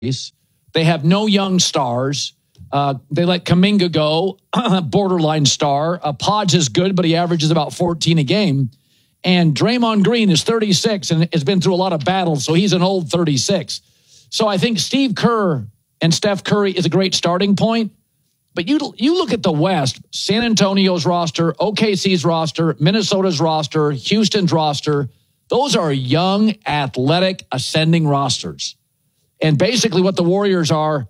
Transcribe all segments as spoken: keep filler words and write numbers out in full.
They have no young stars. Uh, they let Kuminga go, borderline star. Uh, Podge is good, but he averages about fourteen a game. And Draymond Green is thirty-six and has been through a lot of battles, so he's an old thirty-six. So I think Steve Kerr and Steph Curry is a great starting point. But you you look at the West, San Antonio's roster, O K C's roster, Minnesota's roster, Houston's roster. Those are young, athletic, ascending rosters. And basically what the Warriors are,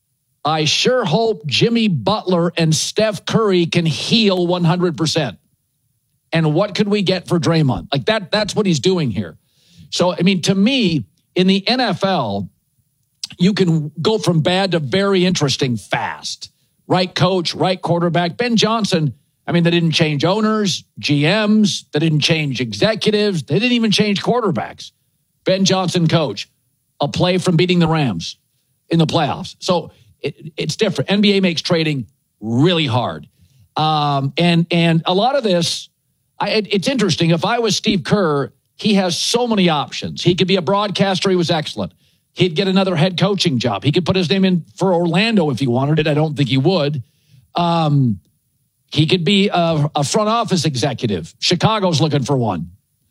I sure hope Jimmy Butler and Steph Curry can heal one hundred percent. And what could we get for Draymond? Like that, that's what he's doing here. So, I mean, to me, in the N F L, you can go from bad to very interesting fast. Right coach, right quarterback. Ben Johnson, I mean, they didn't change owners, G Ms. They didn't change executives. They didn't even change quarterbacks. Ben Johnson, coach, a play from beating the Rams in the playoffs. So it, it's different. N B A makes trading really hard. Um, and, and a lot of this, I, it, it's interesting. If I was Steve Kerr, he has so many options. He could be a broadcaster. He was excellent. He'd get another head coaching job. He could put his name in for Orlando if he wanted it. I don't think he would. Um, he could be a, a front office executive. Chicago's looking for one.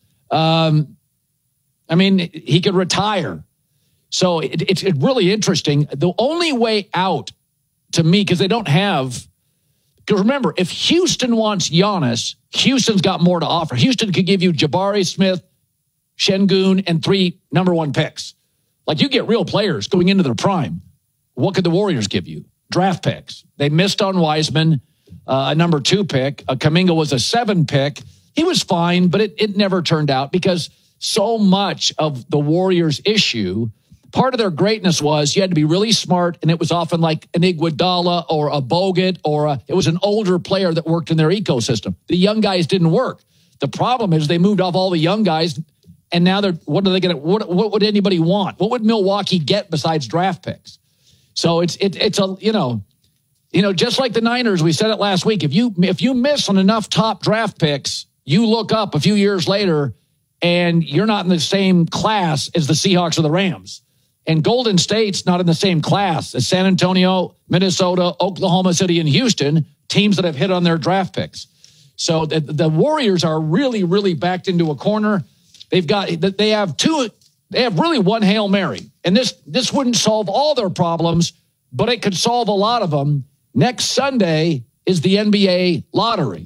Um, I mean, he could retire. So it, it's it really interesting. The only way out to me, because they don't have, because remember, if Houston wants Giannis, Houston's got more to offer. Houston could give you Jabari Smith, Şengün, and three number one picks. Like, you get real players going into their prime. What could the Warriors give you? Draft picks. They missed on Wiseman, uh, a number two pick. Uh, Kuminga was a seven pick. He was fine, but it, it never turned out because so much of the Warriors' issue, part of their greatness was you had to be really smart, and it was often like an Iguodala or a Bogut, or a, it was an older player that worked in their ecosystem. The young guys didn't work. The problem is they moved off all the young guys. And now they're, what are they going to, what, what would anybody want? What would Milwaukee get besides draft picks? So it's, it, it's a, you know, you know, just like the Niners, we said it last week. If you, if you miss on enough top draft picks, you look up a few years later and you're not in the same class as the Seahawks or the Rams. And Golden State's not in the same class as San Antonio, Minnesota, Oklahoma City, and Houston, teams that have hit on their draft picks. So the, the Warriors are really, really backed into a corner. They've got, they have two, they have really one Hail Mary. And this, this wouldn't solve all their problems, but it could solve a lot of them. Next Sunday is the N B A lottery.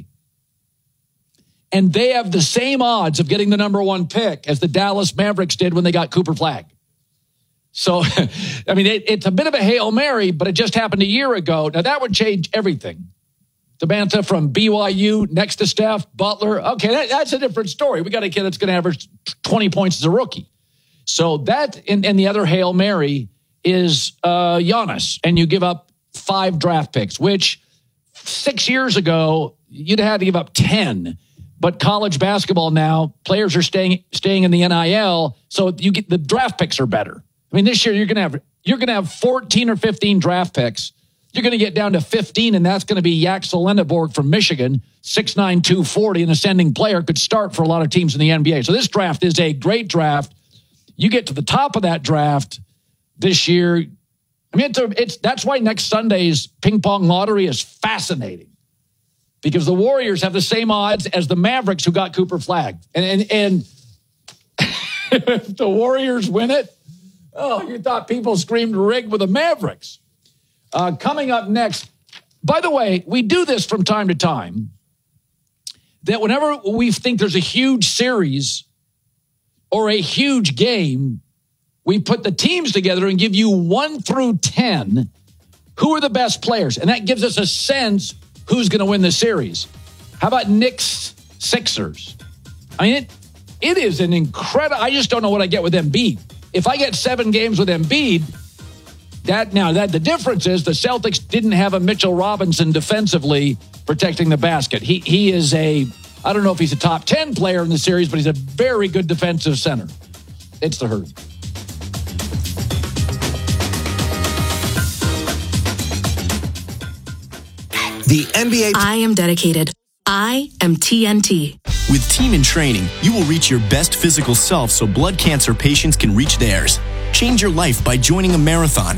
And they have the same odds of getting the number one pick as the Dallas Mavericks did when they got Cooper Flagg. So, I mean, it, it's a bit of a Hail Mary, but it just happened a year ago. Now, that would change everything. Samantha from B Y U next to Steph, Butler. Okay, that, that's a different story. We got a kid that's going to average twenty points as a rookie. So that, and, and the other Hail Mary is uh, Giannis, and you give up five draft picks, which six years ago, you'd have had to give up ten. But college basketball now, players are staying staying in the N I L, so you get the draft picks are better. I mean, this year you're going to have you're going to have fourteen or fifteen draft picks. You're going to get down to fifteen, and that's going to be Yaxel Lenneborg from Michigan, six nine, two forty, an ascending player, could start for a lot of teams in the N B A. So this draft is a great draft. You get to the top of that draft this year. I mean, it's, a, it's that's why next Sunday's ping pong lottery is fascinating, because the Warriors have the same odds as the Mavericks who got Cooper Flagg. And, and, and if the Warriors win it, oh, you thought people screamed rig with the Mavericks. Uh, coming up next, by the way, we do this from time to time, that whenever we think there's a huge series or a huge game, we put the teams together and give you one through ten who are the best players. And that gives us a sense who's going to win the series. How about Knicks Sixers? I mean, it, it is an incredible, I just don't know what I get with Embiid. If I get seven games with Embiid, That now that the difference is the Celtics didn't have a Mitchell Robinson defensively protecting the basket. He he is a, I don't know if he's a top ten player in the series, but he's a very good defensive center. It's the Herd. The N B A. I am dedicated. I am T N T. With Team in Training, you will reach your best physical self so blood cancer patients can reach theirs. Change your life by joining a marathon.